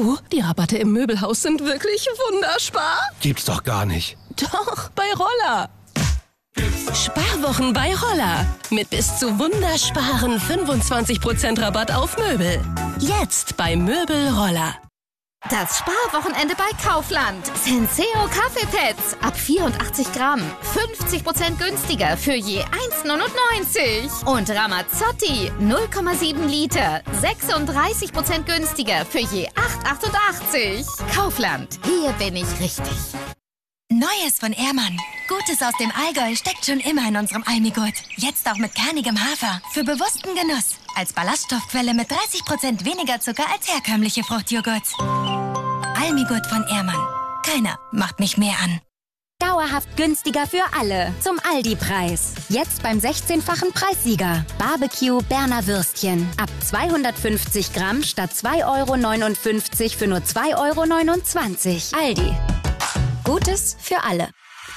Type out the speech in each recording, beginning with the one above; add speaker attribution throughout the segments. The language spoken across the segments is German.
Speaker 1: Du, die Rabatte im Möbelhaus sind wirklich wunderspar.
Speaker 2: Gibt's doch gar nicht.
Speaker 1: Doch, bei Roller. Sparwochen bei Roller. Mit bis zu wundersparen 25% Rabatt auf Möbel. Jetzt bei Möbel Roller.
Speaker 3: Das Sparwochenende bei Kaufland. Senseo Kaffeepads ab 84 Gramm. 50% günstiger für je 1,99. Und Ramazzotti 0,7 Liter. 36% günstiger für je 8,88. Kaufland. Hier bin ich richtig.
Speaker 4: Neues von Ehrmann. Gutes aus dem Allgäu steckt schon immer in unserem Almigurt. Jetzt auch mit kernigem Hafer. Für bewussten Genuss. Als Ballaststoffquelle mit 30% weniger Zucker als herkömmliche Fruchtjoghurt. Almigurt von Ehrmann. Keiner macht mich mehr an.
Speaker 5: Dauerhaft günstiger für alle. Zum Aldi-Preis. Jetzt beim 16-fachen Preissieger. Barbecue Berner Würstchen. Ab 250 Gramm statt 2,59 € für nur 2,29 €. Aldi. Gutes für alle.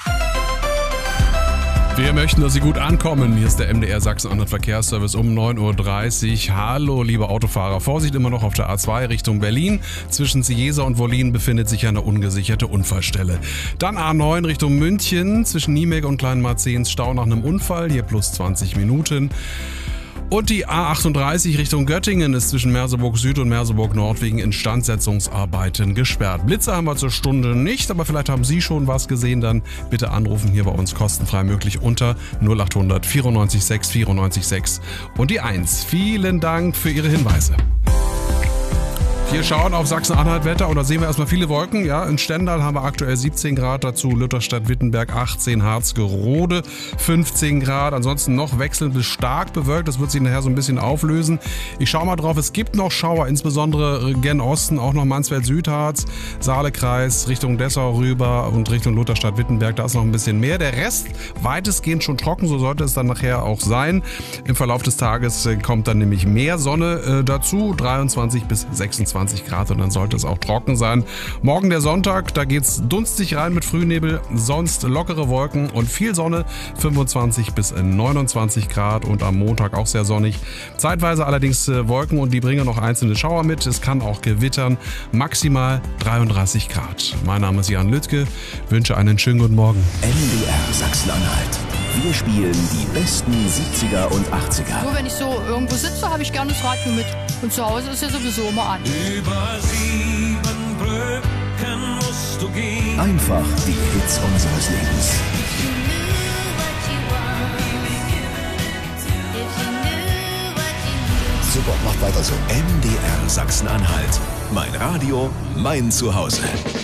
Speaker 6: Wir möchten, dass Sie gut ankommen. Hier ist der MDR Sachsen-Anhalt Verkehrsservice um 9:30 Uhr. Hallo, liebe Autofahrer. Vorsicht immer noch auf der A2 Richtung Berlin. Zwischen Ciesa und Wollin befindet sich eine ungesicherte Unfallstelle. Dann A9 Richtung München. Zwischen Niemek und Kleinmarzens Stau nach einem Unfall. Hier plus 20 Minuten. Und die A38 Richtung Göttingen ist zwischen Merseburg Süd und Merseburg Nord wegen Instandsetzungsarbeiten gesperrt. Blitze haben wir zur Stunde nicht, aber vielleicht haben Sie schon was gesehen, dann bitte anrufen hier bei uns kostenfrei möglich unter 0800 94 6 94 6 und die 1. Vielen Dank für Ihre Hinweise. Wir schauen auf Sachsen-Anhalt-Wetter und da sehen wir erstmal viele Wolken. Ja, in Stendal haben wir aktuell 17 Grad, dazu Lütterstadt-Wittenberg 18, Harzgerode 15 Grad. Ansonsten noch wechselnd bis stark bewölkt, das wird sich nachher so ein bisschen auflösen. Ich schaue mal drauf, es gibt noch Schauer, insbesondere gen Osten, auch noch Mansfeld-Südharz, Saalekreis, Richtung Dessau rüber und Richtung Lutherstadt-Wittenberg, da ist noch ein bisschen mehr. Der Rest weitestgehend schon trocken, so sollte es dann nachher auch sein. Im Verlauf des Tages kommt dann nämlich mehr Sonne dazu, 23 bis 26 Grad und dann sollte es auch trocken sein. Morgen der Sonntag, da geht's dunstig rein mit Frühnebel, sonst lockere Wolken und viel Sonne, 25 bis 29 Grad und am Montag auch sehr sonnig. Zeitweise allerdings Wolken und die bringen noch einzelne Schauer mit. Es kann auch gewittern, maximal 33 Grad. Mein Name ist Jan Lüttke, wünsche einen schönen guten Morgen.
Speaker 7: MDR Sachsen-Anhalt. Wir spielen die besten 70er und 80er.
Speaker 8: Nur wenn ich so irgendwo sitze, habe ich gerne das Radio mit. Und zu Hause ist ja sowieso immer an.
Speaker 9: Über 7 Brücken musst du gehen.
Speaker 7: Einfach die Hits unseres Lebens. Super, macht weiter so. MDR Sachsen-Anhalt. Mein Radio, mein Zuhause.